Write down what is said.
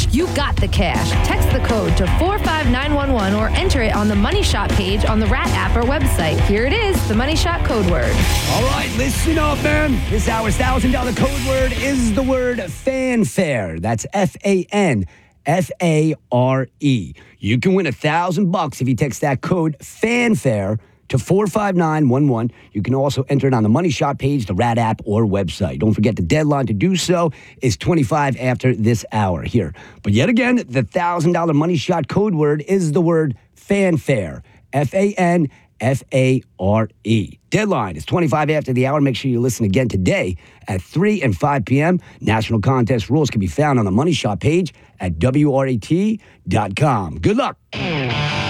cash, you got the cash. Text the code to 45911 or enter it on the Money Shot page on the Rat app or website. Here it is, the Money Shot code word. All right, listen up, man. This hour's $1,000 code word is the word fanfare. That's FANFARE. You can win $1,000 if you text that code fanfare to 45911. You can also enter it on the Money Shot page, the Rat app, or website. Don't forget the deadline to do so is 25 after this hour here. But yet again, the $1,000 Money Shot code word is the word fanfare. FANFARE. Deadline is 25 after the hour. Make sure you listen again today at 3 and 5 p.m. National contest rules can be found on the Money Shot page at WRAT.com. Good luck.